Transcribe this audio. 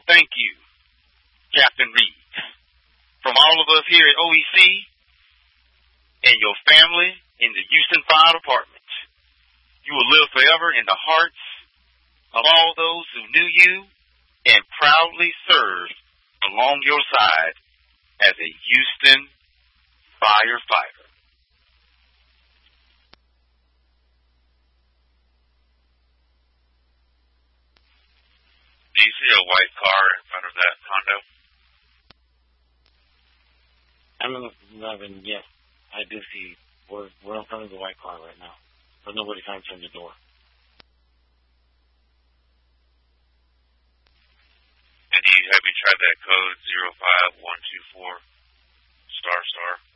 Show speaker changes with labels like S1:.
S1: thank you, Captain Reed. From all of us here at OEC and your family in the Houston Fire Department, you will live forever in the hearts of all those who knew you and proudly served along your side as a Houston firefighter.
S2: Do you see a white car in front of that condo?
S3: Yes, I do see. We're in front of the white car right now, but nobody's answering the door.
S2: And have you tried that code 05124 ***?